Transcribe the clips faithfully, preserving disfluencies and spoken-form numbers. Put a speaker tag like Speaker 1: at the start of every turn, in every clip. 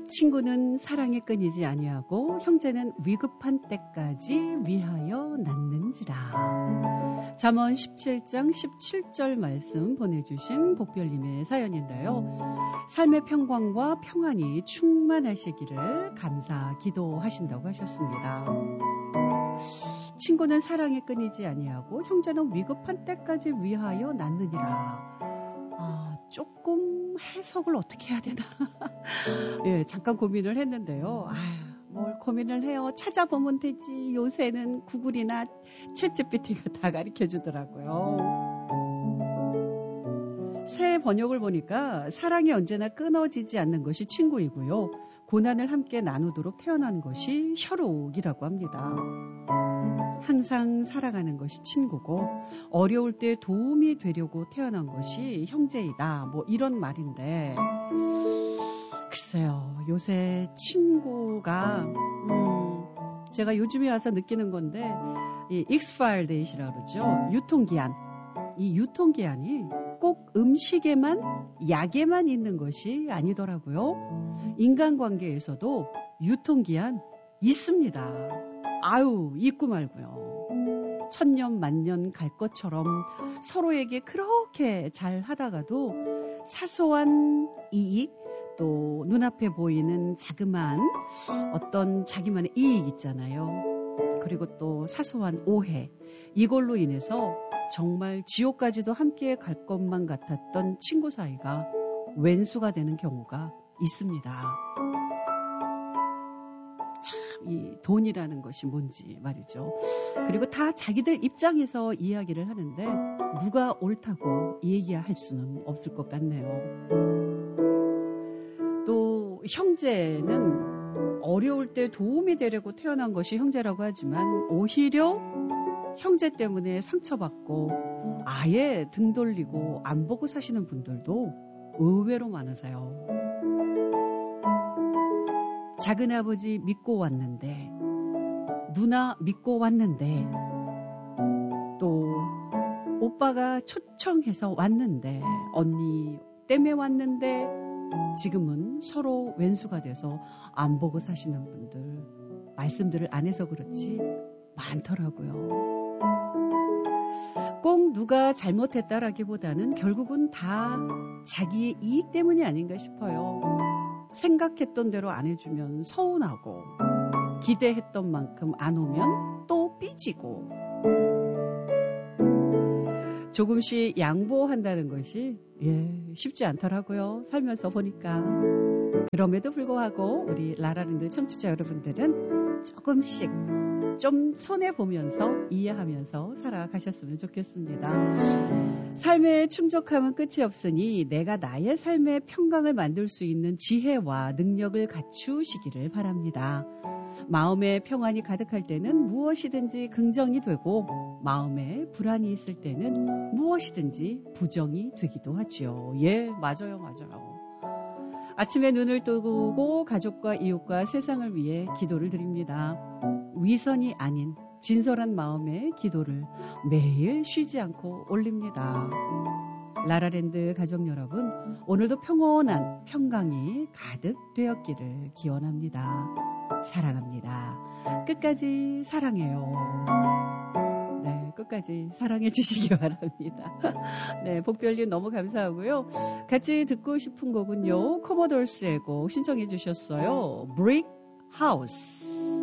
Speaker 1: 친구는 사랑에 끊이지 아니하고 형제는 위급한 때까지 위하여 낳는지라. 잠언 십칠 장 십칠 절 말씀 보내주신 복별님의 사연인데요. 삶의 평강과 평안이 충만하시기를 감사 기도하신다고 하셨습니다. 친구는 사랑에 끊이지 아니하고 형제는 위급한 때까지 위하여 낳느니라. 아, 조금 해석을 어떻게 해야 되나? 예, 잠깐 고민을 했는데요. 아, 뭘 고민을 해요. 찾아보면 되지. 요새는 구글이나 챗지피티가 다 가르쳐 주더라고요. 새 번역을 보니까 사랑이 언제나 끊어지지 않는 것이 친구이고요. 고난을 함께 나누도록 태어난 것이 혈육이라고 합니다. 항상 살아가는 것이 친구고 어려울 때 도움이 되려고 태어난 것이 형제이다. 뭐 이런 말인데 글쎄요. 요새 친구가 음, 제가 요즘에 와서 느끼는 건데 이 익스파일 데이트라고 그러죠. 유통기한. 이 유통기한이 꼭 음식에만 약에만 있는 것이 아니더라고요. 인간관계에서도 유통기한 있습니다. 아유, 있고 말고요. 천년 만년 갈 것처럼 서로에게 그렇게 잘 하다가도 사소한 이익 또 눈앞에 보이는 자그마한 어떤 자기만의 이익 있잖아요. 그리고 또 사소한 오해 이걸로 인해서 정말 지옥까지도 함께 갈 것만 같았던 친구 사이가 왼수가 되는 경우가 있습니다. 참, 이 돈이라는 것이 뭔지 말이죠. 그리고 다 자기들 입장에서 이야기를 하는데 누가 옳다고 얘기할 수는 없을 것 같네요. 또 형제는 어려울 때 도움이 되려고 태어난 것이 형제라고 하지만 오히려 형제 때문에 상처받고 아예 등 돌리고 안 보고 사시는 분들도 의외로 많으세요. 작은아버지 믿고 왔는데 누나 믿고 왔는데 또 오빠가 초청해서 왔는데 언니 때문에 왔는데 지금은 서로 왼수가 돼서 안 보고 사시는 분들 말씀들을 안 해서 그렇지 많더라고요. 꼭 누가 잘못했다라기보다는 결국은 다 자기의 이익 때문이 아닌가 싶어요. 생각했던 대로 안 해주면 서운하고 기대했던 만큼 안 오면 또 삐지고 조금씩 양보한다는 것이 예, 쉽지 않더라고요. 살면서 보니까. 그럼에도 불구하고 우리 라라랜드 청취자 여러분들은 조금씩 좀 손해보면서 이해하면서 살아가셨으면 좋겠습니다. 삶의 충족함은 끝이 없으니 내가 나의 삶의 평강을 만들 수 있는 지혜와 능력을 갖추시기를 바랍니다. 마음에 평안이 가득할 때는 무엇이든지 긍정이 되고 마음에 불안이 있을 때는 무엇이든지 부정이 되기도 하죠. 예, 맞아요, 맞아요. 아침에 눈을 뜨고 가족과 이웃과 세상을 위해 기도를 드립니다. 위선이 아닌 진솔한 마음의 기도를 매일 쉬지 않고 올립니다. 라라랜드 가족 여러분, 오늘도 평온한 평강이 가득 되었기를 기원합니다. 사랑합니다. 끝까지 사랑해요. 네, 끝까지 사랑해 주시기 바랍니다. 네, 복별님 너무 감사하고요. 같이 듣고 싶은 곡은요, 코모돌스의 곡 신청해 주셨어요. Brick House.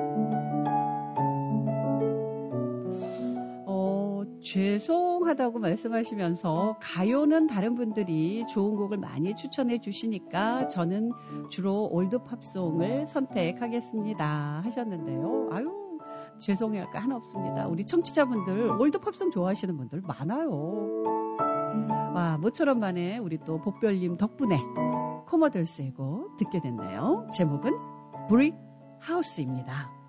Speaker 1: 어, 죄송하다고 말씀하시면서 가요는 다른 분들이 좋은 곡을 많이 추천해 주시니까 저는 주로 올드팝송을 선택하겠습니다 하셨는데요. 아유, 죄송해할 거 하나 없습니다. 우리 청취자분들 올드팝송 좋아하시는 분들 많아요. 와, 모처럼 만에 우리 또 복별님 덕분에 코모돌스의 곡 듣게 됐네요. 제목은 브릭 하우스입니다.